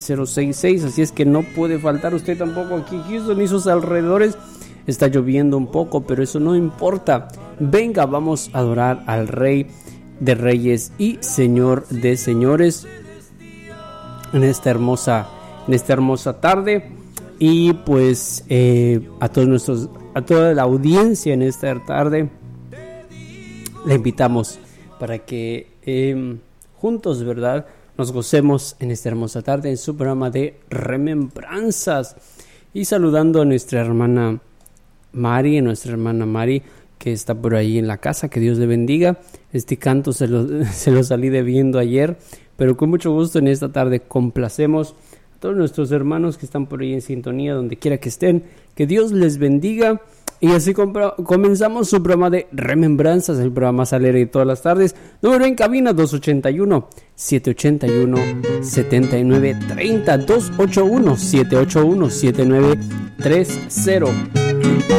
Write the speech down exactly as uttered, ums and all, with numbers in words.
cero seis seis, así es que no puede faltar usted tampoco aquí en Houston y sus alrededores. Está lloviendo un poco, pero eso no importa. Venga, vamos a adorar al Rey de Reyes y Señor de Señores en esta hermosa, en esta hermosa tarde. Y pues eh, a todos nuestros, a toda la audiencia en esta tarde, le invitamos para que eh, juntos, ¿verdad?, nos gocemos en esta hermosa tarde en su programa de Remembranzas. Y saludando a nuestra hermana Mari, a nuestra hermana Mari, que está por ahí en la casa, que Dios le bendiga. Este canto se lo, se lo salí debiendo ayer, pero con mucho gusto en esta tarde complacemos a todos nuestros hermanos que están por ahí en sintonía, donde quiera que estén. Que Dios les bendiga. Y así compra- comenzamos su programa de Remembranzas, el programa más alegre de todas las tardes. Número en cabina dos ocho uno, siete ocho uno, siete nueve tres cero, dos ocho uno, siete ocho uno, siete nueve tres cero.